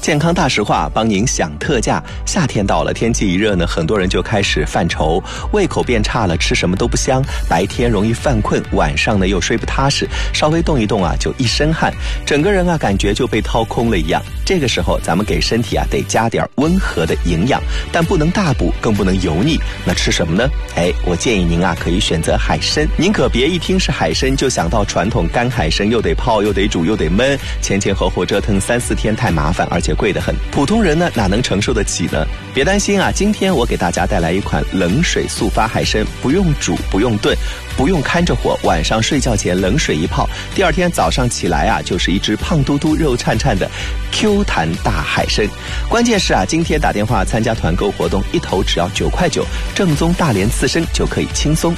健康大实话，帮您享特价。夏天到了，天气一热呢，很多人就开始犯愁，胃口变差了，吃什么都不香，白天容易犯困，晚上呢又睡不踏实，稍微动一动啊就一身汗，整个人啊感觉就被掏空了一样。这个时候咱们给身体啊得加点温和的营养，但不能大补，更不能油腻。那吃什么呢？我建议您啊可以选择海参。您可别一听是海参就想到传统干海参，又得泡又得煮又得焖，前后折腾3-4天太麻烦，而且贵得很，普通人呢哪能承受得起呢？别担心啊，今天我给大家带来一款冷水速发海参，不用煮不用炖，不用看着火，晚上睡觉前冷水一泡，第二天早上起来啊就是一只胖嘟嘟肉颤颤的 Q 弹大海参。关键是啊，今天打电话参加团购活动，一头只要9块9，正宗大连刺身就可以轻松